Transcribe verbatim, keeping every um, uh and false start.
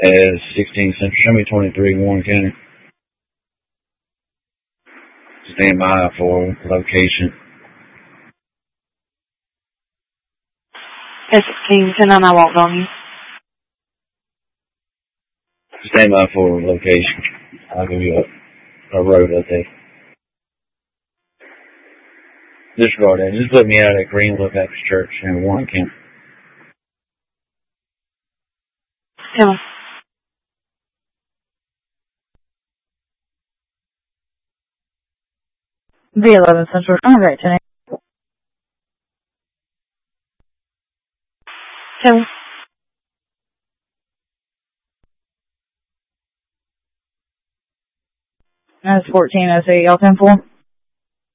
as sixteen Central. Show me twenty-three, Warren County. Stand by for location. It's sixteen, ten nine, I walked on you. Stand by for location. I'll give you a, a road update. Disregard that. Just put me out at Greenwood Baptist Church in Warren County. Come on. B eleven Central. I'm right today. Come on. That's fourteen. I say y'all ten four.